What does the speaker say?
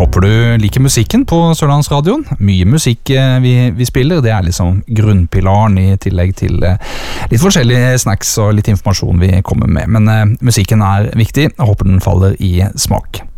Håper du liker musikken på Sørlandsradioen. Mye musikk vi spiller, det liksom grunnpilaren i tillegg til litt forskjellige snacks og litt informasjon vi kommer med. Men musikken viktig, jeg håper den faller i smak.